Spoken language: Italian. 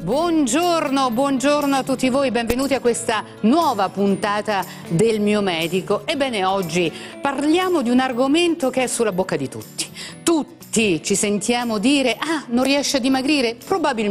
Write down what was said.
Buongiorno, buongiorno a tutti voi, benvenuti a questa nuova puntata del Mio Medico. Ebbene, oggi parliamo di un argomento che è sulla bocca di tutti. Tutti ci sentiamo dire: ah, non riesce a dimagrire? Probabilmente